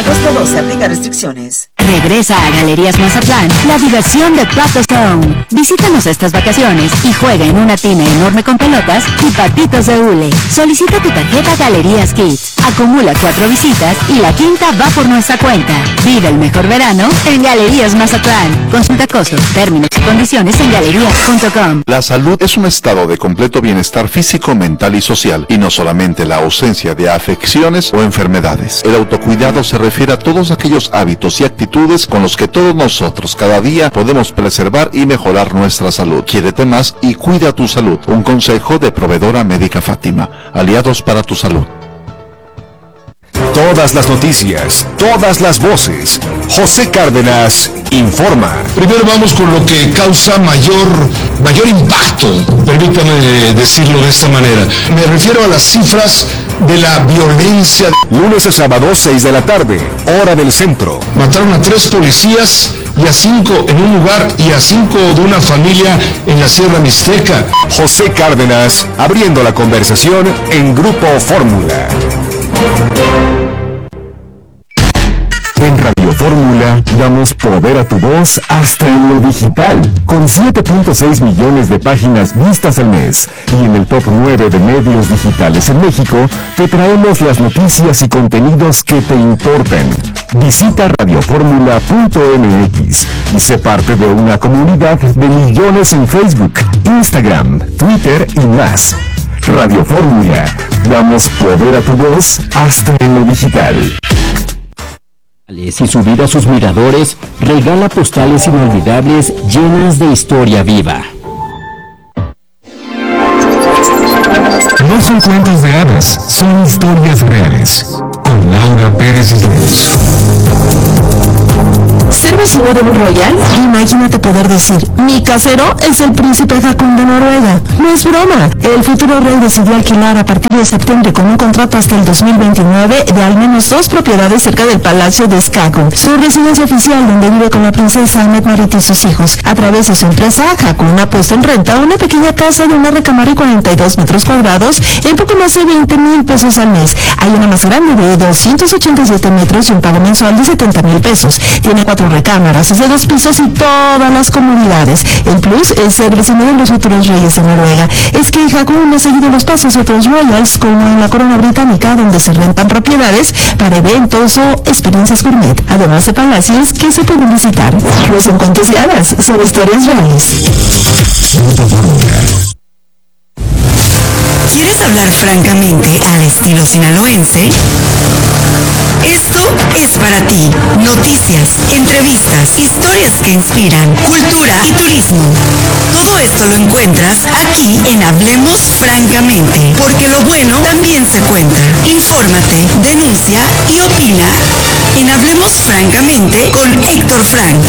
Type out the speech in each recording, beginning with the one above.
Agosto 12, aplica restricciones. Regresa a Galerías Mazatlán la diversión de Pato Zone. Visítanos estas vacaciones y juega en una tina enorme con pelotas y patitos de hule. Solicita tu tarjeta Galerías Kids. Acumula 4 visitas y la quinta va por nuestra cuenta. Vive el mejor verano en Galerías Mazatlán. Consulta costos, términos y condiciones en galerías.com. La salud es un estado de completo bienestar físico, mental y social, y no solamente la ausencia de afecciones o enfermedades. El autocuidado se refiere a todos aquellos hábitos y actitudes con los que todos nosotros cada día podemos preservar y mejorar nuestra salud. Quiérete más y cuida tu salud. Un consejo de Proveedora Médica Fátima. Aliados para tu salud. Todas las noticias, todas las voces. José Cárdenas informa. Primero vamos con lo que causa mayor impacto, permítame decirlo de esta manera. Me refiero a las cifras de la violencia. Lunes a sábado, 6 de la tarde, hora del centro. Mataron a 3 policías y a 5 en un lugar y a 5 de una familia en la Sierra Mixteca. José Cárdenas, abriendo la conversación en Grupo Fórmula. En Radio Fórmula damos poder a tu voz hasta en lo digital. Con 7.6 millones de páginas vistas al mes y en el top 9 de medios digitales en México, te traemos las noticias y contenidos que te importan. Visita radioformula.mx y sé parte de una comunidad de millones en Facebook, Instagram, Twitter y más. Radio Fórmula, damos poder a tu voz hasta en lo digital. Y subida a sus miradores, regala postales inolvidables llenas de historia viva. No son cuentos de hadas, son historias reales. Con Laura Pérez Islas. ¿Ser vecino de un royal? Imagínate poder decir, mi casero es el príncipe Haakon de Noruega. No es broma. El futuro rey decidió alquilar a partir de septiembre con un contrato hasta el 2029 de al menos 2 propiedades cerca del Palacio de Skagen, su residencia oficial donde vive con la princesa Mette-Marit y sus hijos. A través de su empresa, Haakon ha puesto en renta una pequeña casa de una recámara y 42 metros cuadrados en poco más de 20,000 pesos al mes. Hay una más grande de 287 metros y un pago mensual de 70,000 pesos. Tiene 4 recámaras, es de 2 pisos y todas las comodidades. El plus es ser vecino de los futuros reyes de Noruega. Es que Haakon ha seguido los pasos de otros royals, como en la corona británica, donde se rentan propiedades para eventos o experiencias gourmet, además de palacios que se pueden visitar. No son cuentos de hadas, son historias reales. ¿Quieres hablar francamente al estilo sinaloense? Esto es para ti. Noticias, entrevistas, historias que inspiran, cultura y turismo. Todo esto lo encuentras aquí en Hablemos Francamente, porque lo bueno también se cuenta. Infórmate, denuncia y opina en Hablemos Francamente con Héctor Frank.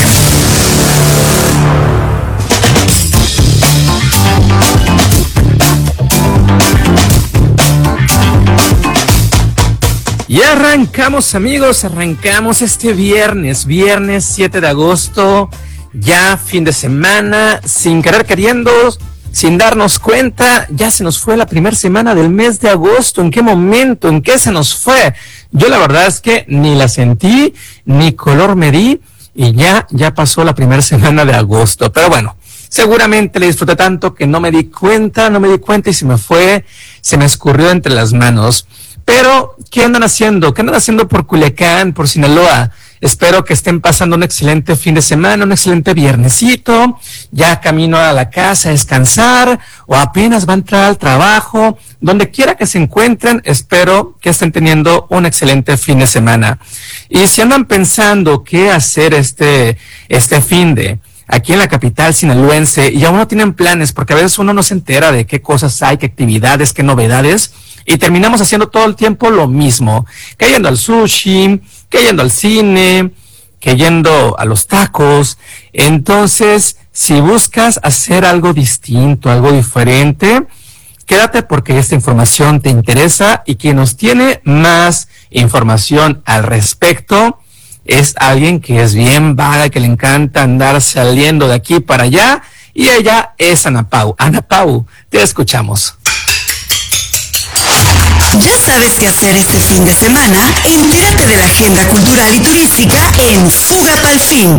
Y arrancamos, amigos, arrancamos este viernes 7 de agosto, ya fin de semana, sin querer queriendo, sin darnos cuenta, ya se nos fue la primera semana del mes de agosto. ¿En qué momento? ¿En qué se nos fue? Yo la verdad es que ni la sentí, ni color me di, y ya pasó la primera semana de agosto. Pero bueno, seguramente le disfruté tanto que no me di cuenta y se me escurrió entre las manos. Pero, ¿qué andan haciendo? ¿Qué andan haciendo por Culiacán, por Sinaloa? Espero que estén pasando un excelente fin de semana, un excelente viernesito, ya camino a la casa a descansar, o apenas va a entrar al trabajo. Donde quiera que se encuentren, espero que estén teniendo un excelente fin de semana. Y si andan pensando qué hacer este fin de aquí en la capital sinaloense, y aún no tienen planes, porque a veces uno no se entera de qué cosas hay, qué actividades, qué novedades, y terminamos haciendo todo el tiempo lo mismo, que yendo al sushi, que yendo al cine, que yendo a los tacos. Entonces, si buscas hacer algo distinto, algo diferente, quédate porque esta información te interesa, y quien nos tiene más información al respecto es alguien que es bien vaga, que le encanta andar saliendo de aquí para allá, y ella es Ana Pau. Ana Pau, te escuchamos. ¿Ya sabes qué hacer este fin de semana? Entérate de la agenda cultural y turística en Fuga Pa'l Fin.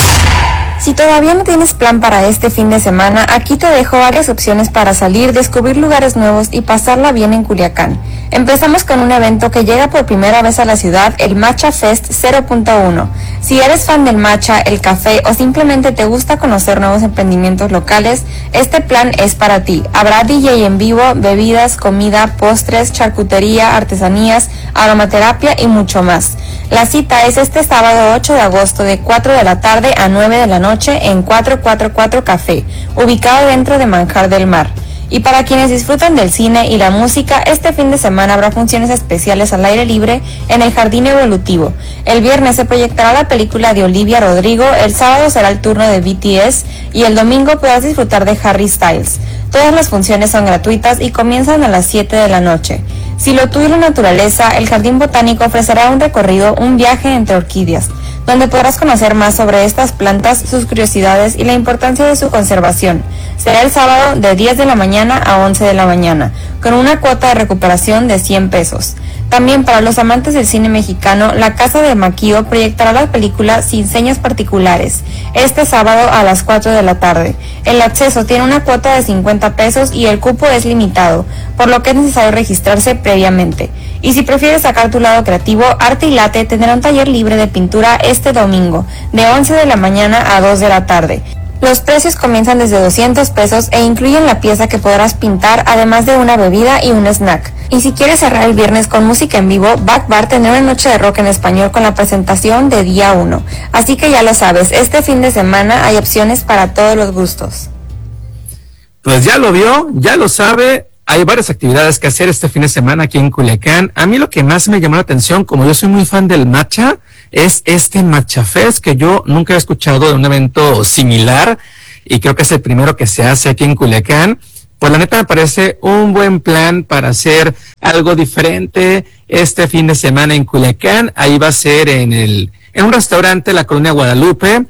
Si todavía no tienes plan para este fin de semana, aquí te dejo varias opciones para salir, descubrir lugares nuevos y pasarla bien en Culiacán. Empezamos con un evento que llega por primera vez a la ciudad, el Matcha Fest 0.1. Si eres fan del matcha, el café o simplemente te gusta conocer nuevos emprendimientos locales, este plan es para ti. Habrá DJ en vivo, bebidas, comida, postres, charcutería, artesanías, aromaterapia y mucho más. La cita es este sábado 8 de agosto de 4 de la tarde a 9 de la noche en 444 Café, ubicado dentro de Manjar del Mar. Y para quienes disfrutan del cine y la música, este fin de semana habrá funciones especiales al aire libre en el Jardín Evolutivo. El viernes se proyectará la película de Olivia Rodrigo, el sábado será el turno de BTS y el domingo podrás disfrutar de Harry Styles. Todas las funciones son gratuitas y comienzan a las 7 de la noche. Si lo tuyo es la naturaleza, el Jardín Botánico ofrecerá un recorrido, un viaje entre orquídeas, donde podrás conocer más sobre estas plantas, sus curiosidades y la importancia de su conservación. Será el sábado de 10 de la mañana a 11 de la mañana, con una cuota de recuperación de 100 pesos. También para los amantes del cine mexicano, la Casa de Maquio proyectará la película Sin Señas Particulares, este sábado a las 4 de la tarde. El acceso tiene una cuota de 50 pesos y el cupo es limitado, por lo que es necesario registrarse previamente. Y si prefieres sacar tu lado creativo, Arte y Late tendrá un taller libre de pintura este domingo, de 11 de la mañana a 2 de la tarde. Los precios comienzan desde 200 pesos e incluyen la pieza que podrás pintar, además de una bebida y un snack. Y si quieres cerrar el viernes con música en vivo, Back Bar tendrá una noche de rock en español con la presentación de Día 1. Así que ya lo sabes, este fin de semana hay opciones para todos los gustos. Pues ya lo vio, ya lo sabe. Hay varias actividades que hacer este fin de semana aquí en Culiacán. A mí lo que más me llamó la atención, como yo soy muy fan del matcha, es este Matcha Fest, que yo nunca he escuchado de un evento similar y creo que es el primero que se hace aquí en Culiacán. Pues la neta me parece un buen plan para hacer algo diferente este fin de semana en Culiacán. Ahí va a ser en un restaurante, la Colonia Guadalupe,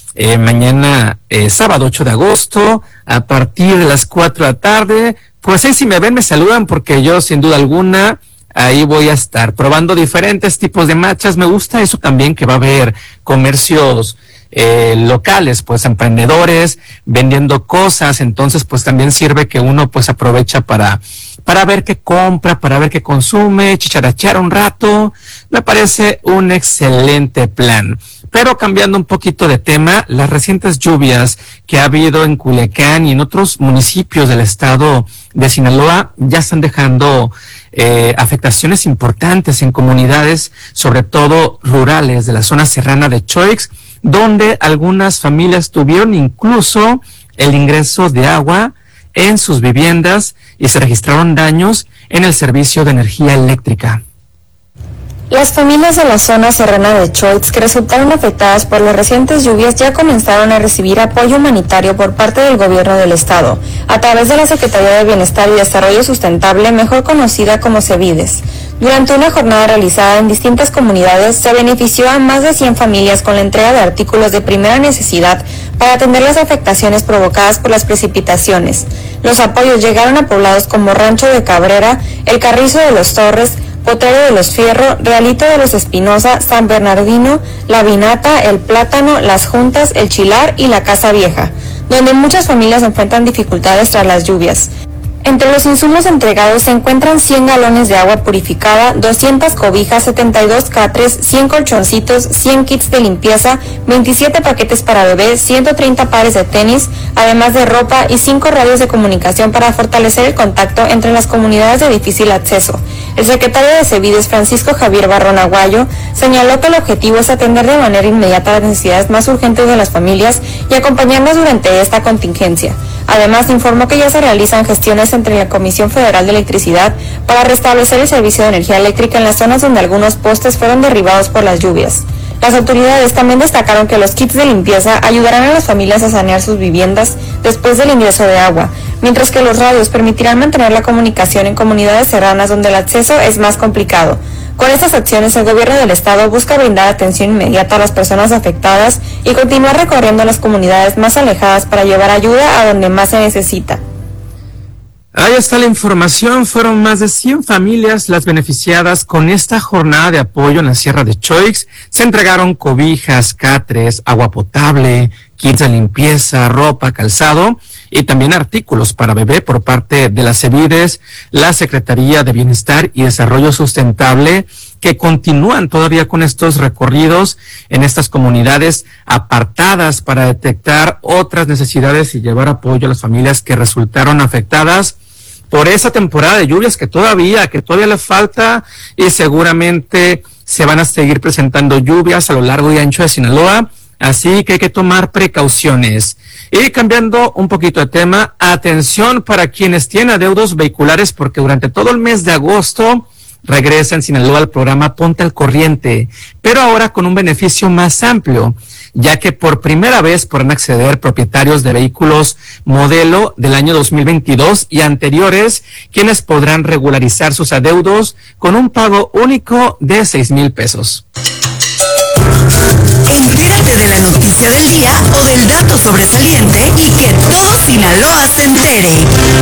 mañana sábado 8 de agosto, a partir de las 4 de la tarde. Pues ahí si me ven me saludan porque yo sin duda alguna ahí voy a estar probando diferentes tipos de matchas. Me gusta eso también, que va a haber comercios locales, pues emprendedores vendiendo cosas. Entonces pues también sirve que uno pues aprovecha para ver qué compra, para ver qué consume, chicharachar un rato. Me parece un excelente plan. Pero cambiando un poquito de tema, las recientes lluvias que ha habido en Culiacán y en otros municipios del estado de Sinaloa ya están dejando afectaciones importantes en comunidades, sobre todo rurales de la zona serrana de Choix, donde algunas familias tuvieron incluso el ingreso de agua en sus viviendas y se registraron daños en el servicio de energía eléctrica. Las familias de la zona serrana de Choix que resultaron afectadas por las recientes lluvias ya comenzaron a recibir apoyo humanitario por parte del gobierno del estado, a través de la Secretaría de Bienestar y Desarrollo Sustentable, mejor conocida como CEBIDES. Durante una jornada realizada en distintas comunidades, se benefició a más de 100 familias con la entrega de artículos de primera necesidad para atender las afectaciones provocadas por las precipitaciones. Los apoyos llegaron a poblados como Rancho de Cabrera, El Carrizo de los Torres, Potrero de los Fierro, Realito de los Espinosa, San Bernardino, La Vinata, El Plátano, Las Juntas, El Chilar y La Casa Vieja, donde muchas familias enfrentan dificultades tras las lluvias. Entre los insumos entregados se encuentran 100 galones de agua purificada, 200 cobijas, 72 catres, 100 colchoncitos, 100 kits de limpieza, 27 paquetes para bebés, 130 pares de tenis, además de ropa y 5 radios de comunicación para fortalecer el contacto entre las comunidades de difícil acceso. El secretario de CEBIDES, Francisco Javier Barrón Aguayo, señaló que el objetivo es atender de manera inmediata las necesidades más urgentes de las familias y acompañarlas durante esta contingencia. Además, informó que ya se realizan gestiones entre la Comisión Federal de Electricidad para restablecer el servicio de energía eléctrica en las zonas donde algunos postes fueron derribados por las lluvias. Las autoridades también destacaron que los kits de limpieza ayudarán a las familias a sanear sus viviendas después del ingreso de agua, mientras que los radios permitirán mantener la comunicación en comunidades serranas donde el acceso es más complicado. Con estas acciones, el gobierno del estado busca brindar atención inmediata a las personas afectadas y continuar recorriendo las comunidades más alejadas para llevar ayuda a donde más se necesita. Ahí está la información. Fueron más de 100 familias las beneficiadas con esta jornada de apoyo en la Sierra de Choix. Se entregaron cobijas, catres, agua potable, kits de limpieza, ropa, calzado y también artículos para bebé por parte de las CEBIDES, la Secretaría de Bienestar y Desarrollo Sustentable, que continúan todavía con estos recorridos en estas comunidades apartadas para detectar otras necesidades y llevar apoyo a las familias que resultaron afectadas por esa temporada de lluvias que todavía le falta, y seguramente se van a seguir presentando lluvias a lo largo y ancho de Sinaloa, así que hay que tomar precauciones. Y cambiando un poquito de tema, atención para quienes tienen adeudos vehiculares, porque durante todo el mes de agosto regresa en Sinaloa al programa Ponte al Corriente, pero ahora con un beneficio más amplio, ya que por primera vez podrán acceder propietarios de vehículos modelo del año 2022 y anteriores, quienes podrán regularizar sus adeudos con un pago único de 6,000 pesos. Entérate de la noticia del día o del dato sobresaliente y que todo Sinaloa se entere.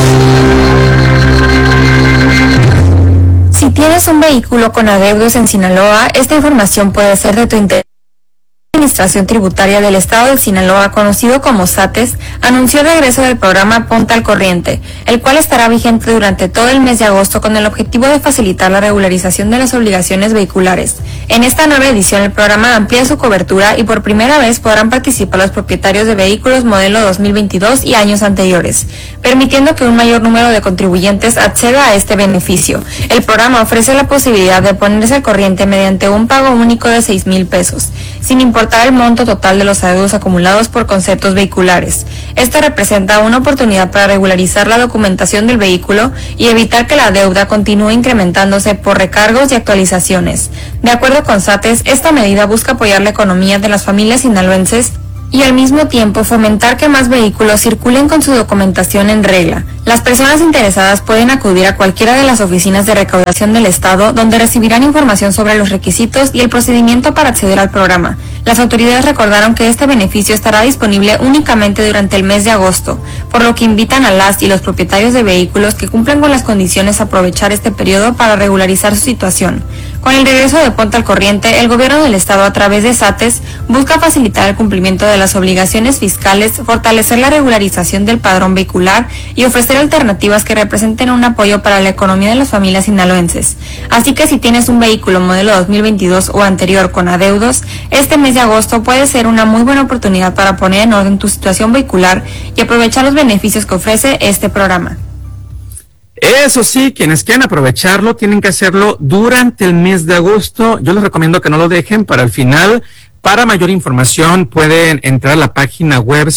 Si tienes un vehículo con adeudos en Sinaloa, esta información puede ser de tu interés. La Administración Tributaria del Estado de Sinaloa, conocido como SATES, anunció el regreso del programa Ponte al Corriente, el cual estará vigente durante todo el mes de agosto con el objetivo de facilitar la regularización de las obligaciones vehiculares. En esta nueva edición, el programa amplía su cobertura y por primera vez podrán participar los propietarios de vehículos modelo 2022 y años anteriores, permitiendo que un mayor número de contribuyentes acceda a este beneficio. El programa ofrece la posibilidad de ponerse al corriente mediante un pago único de 6,000 pesos, sin importar el monto total de los adeudos acumulados por conceptos vehiculares. Esto representa una oportunidad para regularizar la documentación del vehículo y evitar que la deuda continúe incrementándose por recargos y actualizaciones. De acuerdo con SATES, esta medida busca apoyar la economía de las familias sinaloenses y al mismo tiempo fomentar que más vehículos circulen con su documentación en regla. Las personas interesadas pueden acudir a cualquiera de las oficinas de recaudación del Estado, donde recibirán información sobre los requisitos y el procedimiento para acceder al programa. Las autoridades recordaron que este beneficio estará disponible únicamente durante el mes de agosto, por lo que invitan a las y los propietarios de vehículos que cumplan con las condiciones a aprovechar este periodo para regularizar su situación. Con el regreso de Ponte al Corriente, el gobierno del Estado, a través de SATES, busca facilitar el cumplimiento de las obligaciones fiscales, fortalecer la regularización del padrón vehicular y ofrecer alternativas que representen un apoyo para la economía de las familias sinaloenses. Así que si tienes un vehículo modelo 2022 o anterior con adeudos, este mes de agosto puede ser una muy buena oportunidad para poner en orden tu situación vehicular y aprovechar los beneficios que ofrece este programa. Eso sí, quienes quieran aprovecharlo tienen que hacerlo durante el mes de agosto. Yo les recomiendo que no lo dejen para el final. Para mayor información pueden entrar a la página web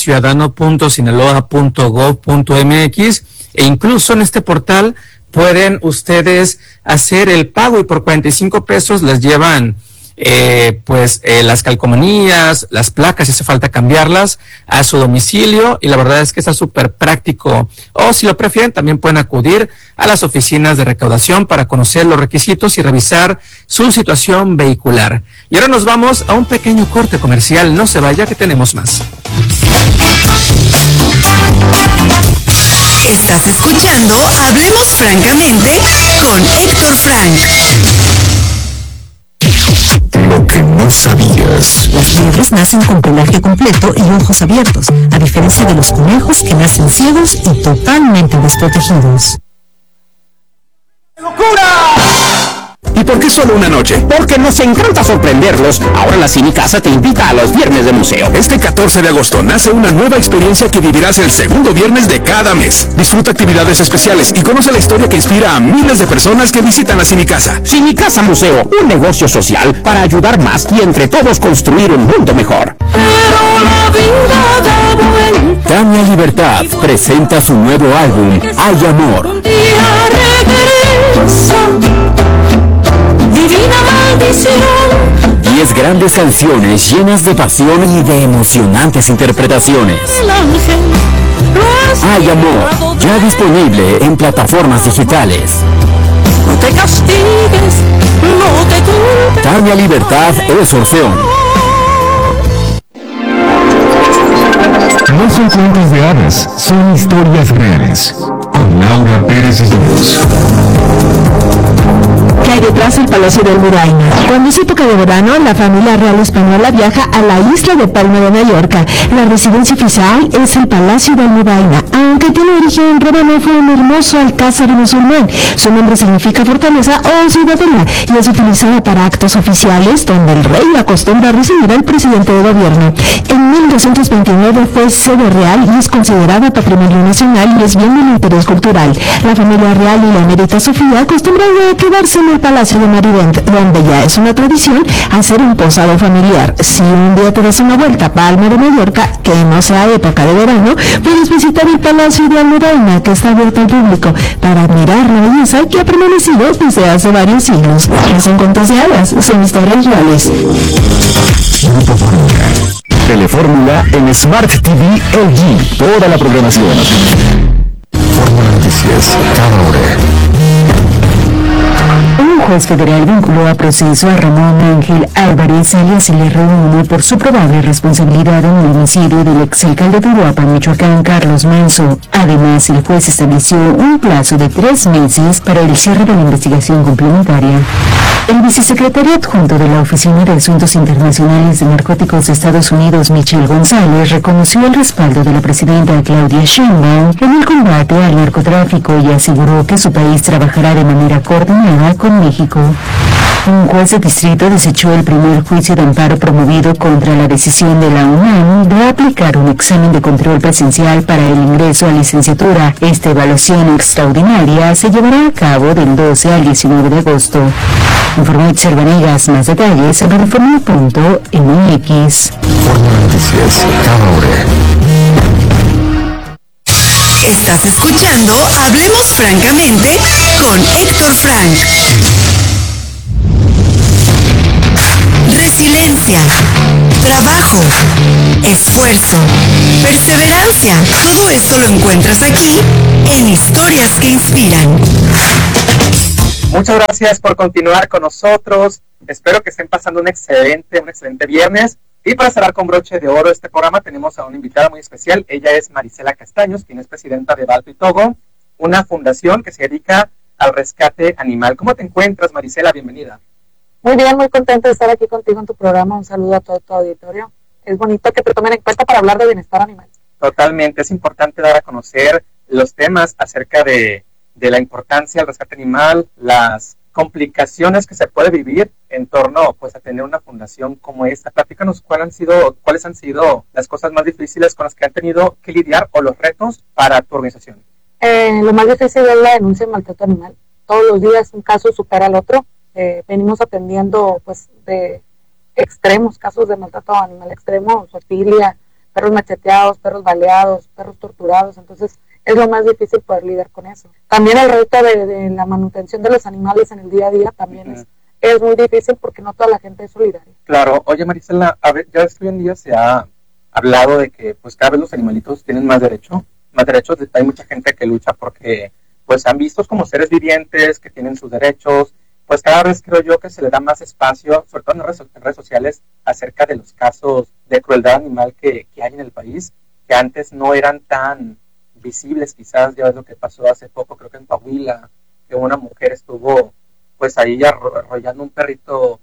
ciudadano.sinaloa.gov.mx e incluso en este portal pueden ustedes hacer el pago y por 45 pesos les llevan las calcomanías, las placas, si hace falta cambiarlas, a su domicilio, y la verdad es que está súper práctico. O si lo prefieren, también pueden acudir a las oficinas de recaudación para conocer los requisitos y revisar su situación vehicular. Y ahora nos vamos a un pequeño corte comercial. No se vaya, que tenemos más. Estás escuchando Hablemos Francamente con Héctor Frank. Lo que no sabías. Las liebres nacen con pelaje completo y ojos abiertos, a diferencia de los conejos que nacen ciegos y totalmente desprotegidos. ¿Y por qué solo una noche? Porque nos encanta sorprenderlos. Ahora la Cinicasa te invita a los viernes de museo. Este 14 de agosto nace una nueva experiencia que vivirás el segundo viernes de cada mes. Disfruta actividades especiales y conoce la historia que inspira a miles de personas que visitan la Cinicasa. Cinicasa Museo, un negocio social para ayudar más y entre todos construir un mundo mejor. Tania Libertad presenta su nuevo álbum, Hay Amor. Divina maldición. 10 grandes canciones llenas de pasión y de emocionantes interpretaciones. Hay Amor, ya disponible en plataformas digitales. No te castigues, no te culpes. Tania Libertad es Orfeón. No son cuentos de hadas, son historias reales. con Laura Pérez Islas. ¿Qué hay detrás del Palacio de Almudaina? Cuando es época de verano, la familia real española viaja a la isla de Palma de Mallorca. La residencia oficial es el Palacio de Almudaina. Aunque tiene origen romano, fue un hermoso alcázar musulmán. Su nombre significa fortaleza o ciudadela y es utilizada para actos oficiales donde el rey acostumbra a recibir al presidente de gobierno. En 1229 fue sede real y es considerada patrimonio nacional y es bien del interés cultural. La familia real y la emérita Sofía acostumbran a quedarse en el Palacio de Marivent, donde ya es una tradición hacer un posado familiar. Si un día te das una vuelta a Palma de Mallorca, que no sea época de verano, puedes visitar el Palacio de Almudaina, que está abierto al público, para admirar la belleza que ha permanecido desde hace varios siglos. No son cuentos de hadas, son historias reales. Grupo Fórmula. Telefórmula en Smart TV LG. Toda la programación. Fórmula Noticias, cada hora. Un juez federal vinculó a proceso a Ramón Ángel Álvarez, alias LR1, por su probable responsabilidad en el homicidio del exalcalde de Uruapan, Michoacán, Carlos Manso. Además, el juez estableció un plazo de 3 meses para el cierre de la investigación complementaria. El vicesecretario adjunto de la Oficina de Asuntos Internacionales de Narcóticos de Estados Unidos, Michelle González, reconoció el respaldo de la presidenta Claudia Sheinbaum en el combate al narcotráfico y aseguró que su país trabajará de manera coordinada con México. Un juez de distrito desechó el primer juicio de amparo promovido contra la decisión de la UNAM de aplicar un examen de control presencial para el ingreso a licenciatura. Esta evaluación extraordinaria se llevará a cabo del 12 al 19 de agosto. Informó Itzel Vanegas. Más detalles en reforma.mx. Fórmula Noticias, cada hora. Estás escuchando Hablemos Francamente con Héctor Frank. Resiliencia, trabajo, esfuerzo, perseverancia. Todo esto lo encuentras aquí en Historias que Inspiran. Muchas gracias por continuar con nosotros. Espero que estén pasando un excelente viernes. Y para cerrar con broche de oro este programa tenemos a una invitada muy especial. Ella es Marisela Castaños, quien es presidenta de Balto y Togo, una fundación que se dedica al rescate animal. ¿Cómo te encuentras, Marisela? Bienvenida. Muy bien, muy contenta de estar aquí contigo en tu programa. Un saludo a todo tu auditorio. Es bonito que te tomen en cuenta para hablar de bienestar animal. Totalmente, es importante dar a conocer los temas acerca de la importancia del rescate animal, las complicaciones que se puede vivir en torno pues a tener una fundación como esta. Platícanos cuáles han sido las cosas más difíciles con las que han tenido que lidiar o los retos para tu organización. Lo más difícil es la denuncia de maltrato animal. Todos los días un caso supera al otro. Venimos atendiendo pues de extremos, casos de maltrato animal extremo, zoofilia, perros macheteados, perros baleados, perros torturados. Entonces es lo más difícil poder lidiar con eso. También el reto de la manutención de los animales en el día a día también es muy difícil porque no toda la gente es solidaria. Claro. Oye, Marisela, a ver, ya hoy en día se ha hablado de que pues cada vez los animalitos tienen más derechos. Hay mucha gente que lucha porque pues han vistos como seres vivientes que tienen sus derechos. Pues cada vez creo yo que se le da más espacio, sobre todo en redes sociales, acerca de los casos de crueldad animal que hay en el país, que antes no eran tan visibles. Quizás ya ves lo que pasó hace poco, creo que en Coahuila, que una mujer estuvo pues ahí arrollando un perrito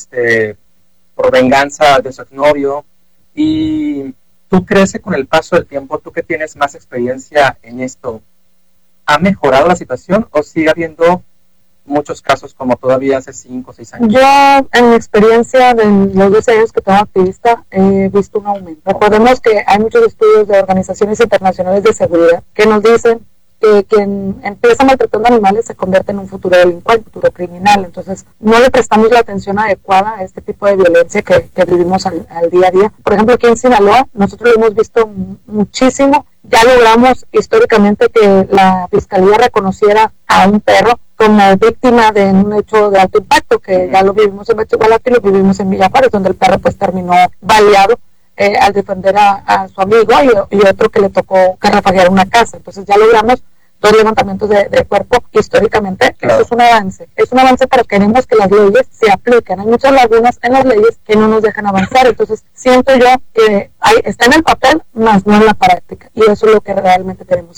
por venganza de su exnovio. Y tú crees que con el paso del tiempo, tú que tienes más experiencia en esto, ¿ha mejorado la situación o sigue habiendo muchos casos como todavía hace 5 o 6 años? Yo, en mi experiencia de los 12 años que tengo activista, he visto un aumento. Recordemos que hay muchos estudios de organizaciones internacionales de seguridad que nos dicen que quien empieza maltratando animales se convierte en un futuro delincuente, futuro criminal. Entonces, no le prestamos la atención adecuada a este tipo de violencia que vivimos al día a día. Por ejemplo, aquí en Sinaloa, nosotros lo hemos visto muchísimo. Ya logramos históricamente que la Fiscalía reconociera a un perro como víctima de un hecho de alto impacto, que ya lo vivimos en Bachihualate y lo vivimos en Villa Juárez, donde el perro pues terminó baleado al defender a su amigo y otro que le tocó que rafagueara una casa. Entonces ya logramos 2 levantamientos de cuerpo históricamente. Claro. Eso es un avance, pero queremos que las leyes se apliquen. Hay muchas lagunas en las leyes que no nos dejan avanzar. Entonces siento yo que está en el papel, más no en la práctica, y eso es lo que realmente tenemos que hacer.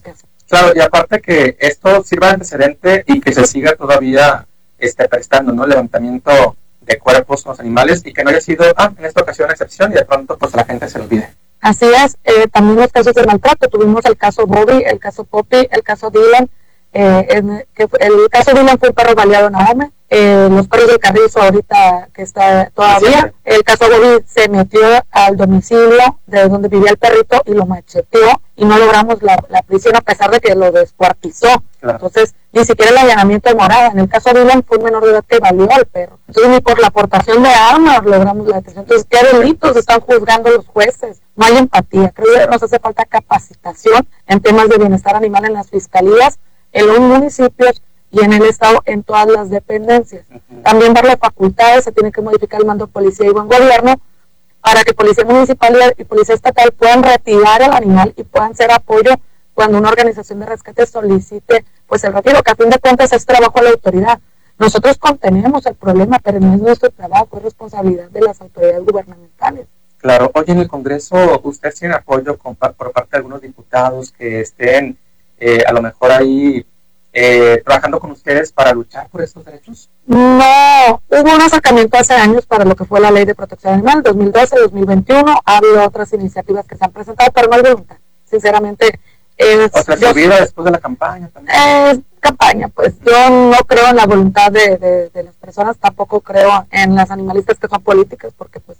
Claro, y aparte que esto sirva de antecedente y que se siga todavía prestando, ¿no? Levantamiento de cuerpos con los animales y que no haya sido, en esta ocasión, excepción y de pronto pues a la gente se lo olvide. Así es, también los casos de maltrato, tuvimos el caso Bobby, el caso Poppy, el caso Dylan, el caso Dylan fue un perro baleado en Ahome, los perros del Carrizo ahorita que está todavía, el caso Bobby se metió al domicilio de donde vivía el perrito y lo macheteó y no logramos la prisión a pesar de que lo descuartizó. Claro. Entonces ni siquiera el allanamiento de morada. En el caso de Dylan fue un menor de edad que baleó al perro, entonces ni por la aportación de armas logramos la detención. Entonces ¿qué delitos están juzgando los jueces? No hay empatía. Creo que nos hace falta capacitación en temas de bienestar animal en las fiscalías, en los municipios y en el estado, en todas las dependencias. También darle facultades, se tiene que modificar el mando de policía y buen gobierno para que policía municipal y policía estatal puedan retirar el animal y puedan ser apoyo cuando una organización de rescate solicite pues el retiro, que a fin de cuentas es trabajo de la autoridad. Nosotros contenemos el problema, pero no es nuestro trabajo, es responsabilidad de las autoridades gubernamentales. Claro, hoy en el Congreso ustedes tienen apoyo por parte de algunos diputados que estén a lo mejor ahí trabajando con ustedes para luchar por estos derechos. No, hubo un acercamiento hace años para lo que fue la Ley de Protección Animal, 2012, 2021, ha habido otras iniciativas que se han presentado, pero no hay voluntad, sinceramente. O sea, se olvida después de la campaña también. Campaña, pues yo no creo en la voluntad de las personas, tampoco creo en las animalistas que son políticas, porque pues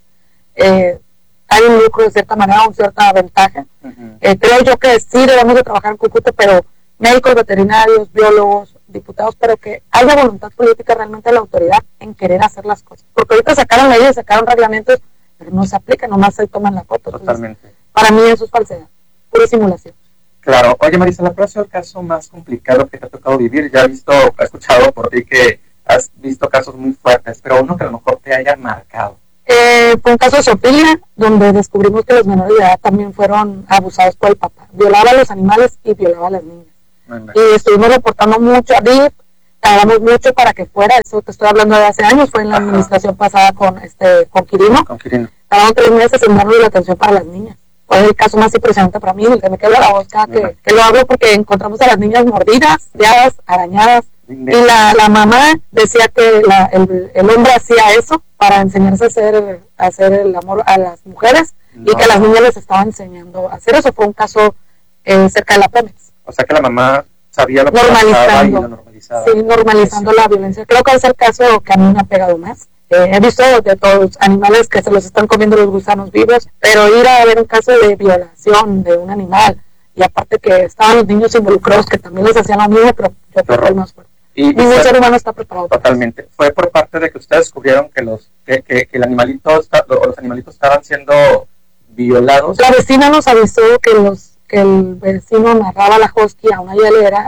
hay un lucro de cierta manera, una cierta ventaja. Creo yo que sí debemos de trabajar en conjunto, pero médicos, veterinarios, biólogos, diputados, pero que haya voluntad política realmente de la autoridad en querer hacer las cosas. Porque ahorita sacaron leyes, sacaron reglamentos, pero no se aplican, nomás se toman la foto. Totalmente. Entonces, para mí eso es falsedad, pura simulación. Claro. Oye, Marisa, ¿cuál ha sido el caso más complicado que te ha tocado vivir? Ya he escuchado por ti que has visto casos muy fuertes, pero uno que a lo mejor te haya marcado. Fue un caso de zoofilia, donde descubrimos que los menores de edad también fueron abusados por el papá. Violaba a los animales y violaba a las niñas. Y estuvimos reportando mucho a DIF, tardamos mucho para que fuera, eso te estoy hablando de hace años, fue en la administración pasada con Quirino. Tardamos 3 meses en darnos la atención para las niñas. Fue el caso más impresionante para mí, el que me quedó la voz cada que lo hablo, porque encontramos a las niñas mordidas, arañadas, y la mamá decía que el hombre hacía eso para enseñarse a hacer el amor a las mujeres, y que a las niñas les estaba enseñando a hacer eso. Fue un caso cerca de la Pemex. O sea que la mamá sabía lo que pasaba y lo normalizaba. Sí, normalizando la violencia. Creo que es el caso que a mí me ha pegado más. He visto de todos los animales que se los están comiendo los gusanos vivos, pero ir a ver un caso de violación de un animal, y aparte que estaban los niños involucrados que también les hacían lo mismo, pero yo creo que es más fuerte. Ningún ser humano está preparado. Totalmente. Fue por parte de que ustedes descubrieron que el animalito o los animalitos estaban siendo violados. La vecina nos avisó que el vecino amarraba la husky a una hielera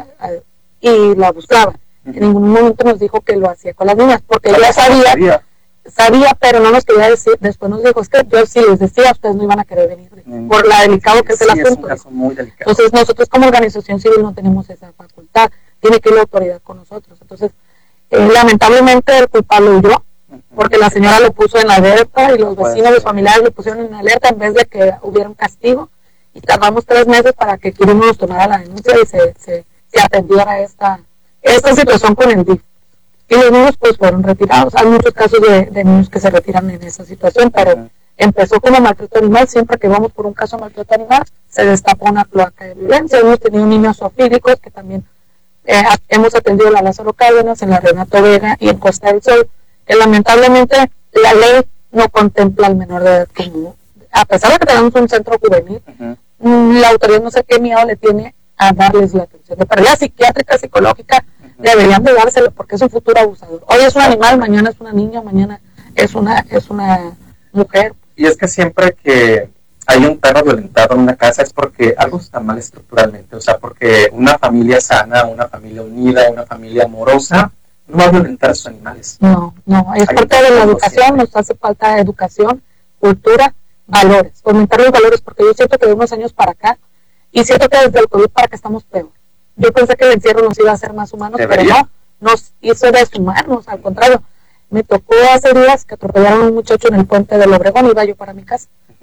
y la buscaba. En ningún momento nos dijo que lo hacía con las niñas, porque ella sabía, pero no nos quería decir. Después nos dijo, es que yo sí les decía, ustedes no iban a querer venir, por la delicado que es el asunto. Es un caso muy delicado. Entonces nosotros como organización civil no tenemos esa facultad, tiene que ir la autoridad con nosotros. Entonces lamentablemente el culpable huyó, porque la señora lo puso en alerta y los vecinos, los familiares lo pusieron en alerta en vez de que hubiera un castigo, y tardamos 3 meses para que Quirino nos tomara la denuncia y se atendiera esta situación con el DIF. Y los niños pues fueron retirados. Hay muchos casos de niños que se retiran en esa situación, pero empezó como maltrato animal. Siempre que vamos por un caso de maltrato animal se destapa una cloaca de violencia. Hemos tenido niños zoofílicos que también hemos atendido en la Lázaro Cárdenas, en la Renato Vega y en Costa del Sol, que lamentablemente la ley no contempla al menor de edad como, a pesar de que tenemos un centro juvenil, la autoridad no sé qué miedo le tiene a darles la atención. De pérdida psiquiátrica, psicológica, deberían de dárselo, porque es un futuro abusador. Hoy es un animal, mañana es una niña, mañana es una mujer. Y es que siempre que hay un perro violentado en una casa es porque algo está mal estructuralmente, o sea, porque una familia sana, una familia unida, una familia amorosa no va a violentar a sus animales. No, es parte de la educación, nos hace falta educación, cultura, valores, fomentar los valores, porque yo siento que de unos años para acá, y siento que desde el COVID para acá estamos peor. Yo pensé que el encierro nos iba a hacer más humanos, pero no, nos hizo deshumanos, al contrario. Me tocó hace días que atropellaron a un muchacho en el puente del Obregón, iba yo para mi casa.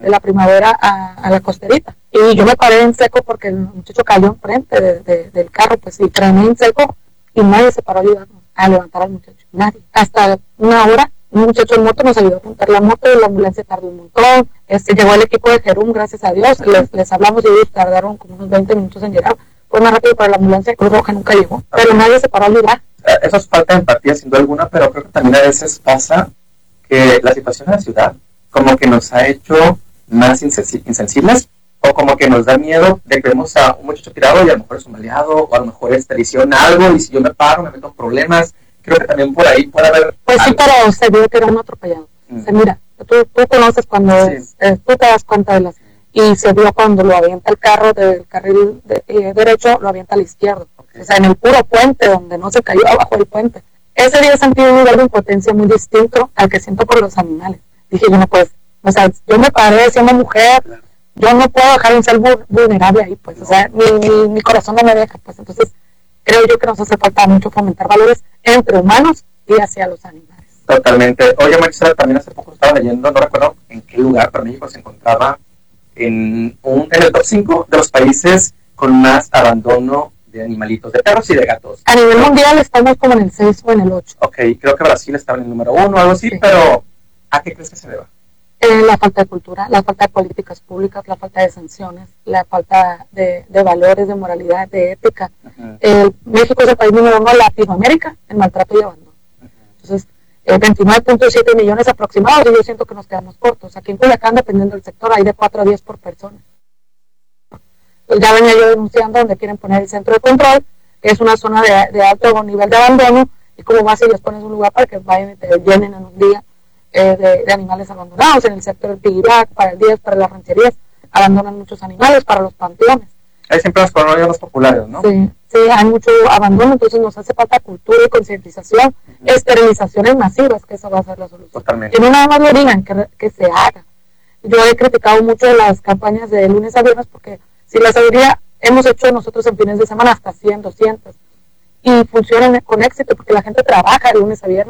de la primavera a la costerita. Y yo me paré en seco porque el muchacho cayó enfrente del carro, pues, y frené en seco y nadie se paró a ayudarnos a levantar al muchacho. Nadie. Hasta una hora, un muchacho en moto nos ayudó a montar la moto y la ambulancia tardó un montón. Llegó el equipo de Jerum, gracias a Dios. Les hablamos y ellos tardaron como unos 20 minutos en llegar. Fue más rápido para la ambulancia, Cruz Roja nunca llegó. Pero nadie se paró a ayudar. Eso es falta de empatía, sin duda alguna, pero creo que también a veces pasa que la situación en la ciudad como que nos ha hecho más insensibles, o como que nos da miedo de que vemos a un muchacho tirado y a lo mejor es un baleado, o a lo mejor lesiona algo, y si yo me paro me meto en problemas. Creo que también por ahí puede haber... Pues algo. Sí, pero se vio que era un atropellado. Se mira, tú conoces cuando tú te das cuenta de las... Y se vio cuando lo avienta el carro del carril derecho, lo avienta al izquierdo. Okay. O sea, en el puro puente, donde no se cayó abajo del puente. Ese día sentí un nivel de impotencia muy distinto al que siento por los animales. Dije, yo no puedo, o sea, yo me paré siendo mujer, yo no puedo dejar de ser vulnerable ahí, pues, o sea, mi corazón no me deja, pues, entonces creo yo que nos hace falta mucho fomentar valores entre humanos y hacia los animales. Totalmente. Oye, Marisa, también hace poco estaba leyendo, no recuerdo en qué lugar, pero México se encontraba en el top 5 de los países con más abandono de animalitos, de perros y de gatos. A nivel mundial estamos como en el 6 o en el 8. Ok, creo que Brasil estaba en el número 1 o algo así, sí. Pero ¿a qué crees que se deba? La falta de cultura, la falta de políticas públicas, la falta de sanciones, la falta de valores, de moralidad, de ética. México es el país número 1 de Latinoamérica en maltrato y abandono. Entonces, 29.7 millones aproximados, y yo siento que nos quedamos cortos. Aquí en Culiacán, dependiendo del sector, hay de 4 a 10 por persona. Pues ya venía yo denunciando donde quieren poner el centro de control, que es una zona de alto nivel de abandono, y como vas y les pones un lugar para que vayan y te llenen en un día de animales abandonados. En el sector del Pigibac, para el 10, para las rancherías, abandonan muchos animales, para los panteones. Hay siempre las colonias más populares, ¿no? Sí, hay mucho abandono, entonces nos hace falta cultura y concientización, esterilizaciones masivas, que eso va a ser la solución. Totalmente. Que no nada más lo digan, que se haga. Yo he criticado mucho las campañas de lunes a viernes, porque si la sabiduría hemos hecho nosotros en fines de semana hasta 100, 200, y funcionan con éxito porque la gente trabaja de lunes a viernes.